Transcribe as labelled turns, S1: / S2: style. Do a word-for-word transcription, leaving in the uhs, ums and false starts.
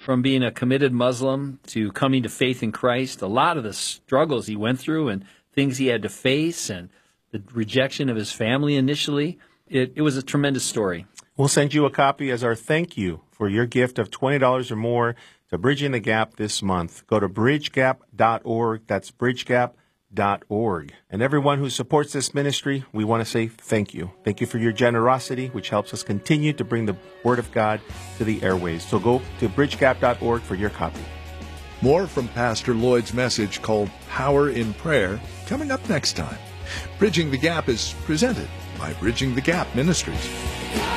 S1: from being a committed Muslim to coming to faith in Christ, a lot of the struggles he went through and things he had to face and the rejection of his family initially, it, it was a tremendous story.
S2: We'll send you a copy as our thank you for your gift of twenty dollars or more to Bridging the Gap this month. Go to bridge gap dot org. That's bridge gap dot org. And everyone who supports this ministry, we want to say thank you. Thank you for your generosity, which helps us continue to bring the Word of God to the airways. So go to bridge gap dot org for your copy.
S3: More from Pastor Lloyd's message called Power in Prayer coming up next time. Bridging the Gap is presented by Bridging the Gap Ministries.